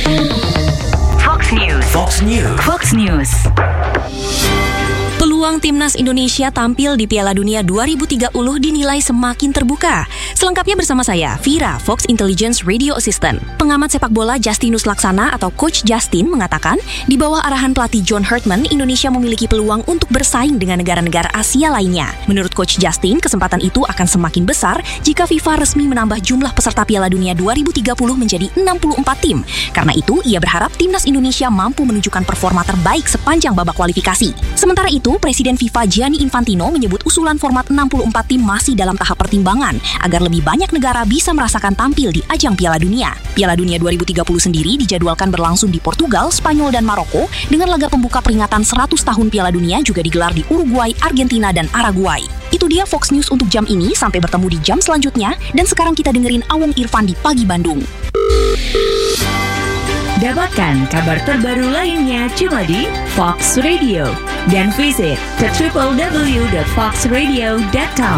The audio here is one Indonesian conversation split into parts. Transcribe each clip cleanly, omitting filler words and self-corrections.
Fox News. Fox News. Fox News. Peluang timnas Indonesia tampil di Piala Dunia 2030 dinilai semakin terbuka. Selengkapnya bersama saya, Vira, Fox Intelligence Radio Assistant. Pengamat sepak bola Justinus Laksana atau Coach Justin mengatakan, di bawah arahan pelatih John Herdman, Indonesia memiliki peluang untuk bersaing dengan negara-negara Asia lainnya. Menurut Coach Justin, kesempatan itu akan semakin besar jika FIFA resmi menambah jumlah peserta Piala Dunia 2030 menjadi 64 tim. Karena itu, ia berharap timnas Indonesia mampu menunjukkan performa terbaik sepanjang babak kualifikasi. Sementara itu, Presiden FIFA Gianni Infantino menyebut usulan format 64 tim masih dalam tahap pertimbangan agar lebih banyak negara bisa merasakan tampil di ajang Piala Dunia. Piala Dunia 2030 sendiri dijadwalkan berlangsung di Portugal, Spanyol, dan Maroko dengan laga pembuka peringatan 100 tahun Piala Dunia juga digelar di Uruguay, Argentina, dan Paraguay. Itu dia Fox News untuk jam ini, sampai bertemu di jam selanjutnya, dan sekarang kita dengerin Awong Irfan di Pagi Bandung. Dapatkan kabar terbaru lainnya cuma di Fox Radio dan visit ke www.foxradio.com.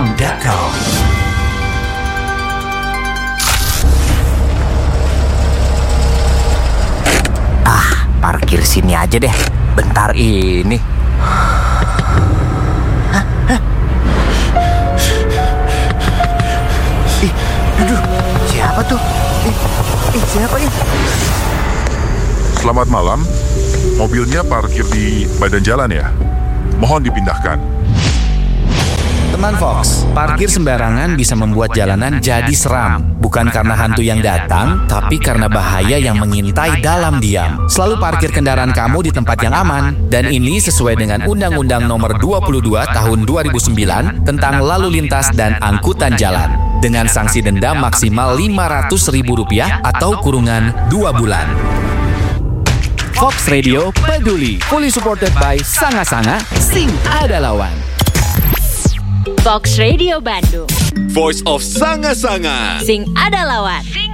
Parkir sini aja deh, bentar ini. Aduh, siapa tuh? Siapa ini? Selamat malam, mobilnya parkir di badan jalan ya? Mohon dipindahkan. Teman Fox, parkir sembarangan bisa membuat jalanan jadi seram. Bukan karena hantu yang datang, tapi karena bahaya yang mengintai dalam diam. Selalu parkir kendaraan kamu di tempat yang aman. Dan ini sesuai dengan Undang-Undang Nomor 22 Tahun 2009 tentang Lalu Lintas dan Angkutan Jalan. Dengan sanksi denda maksimal Rp500.000 atau kurungan 2 bulan. Fox Radio peduli, fully supported by Sanga-Sanga, Sing Ada Lawan. Fox Radio Bandung, Voice of Sanga-Sanga, Sing Ada Lawan.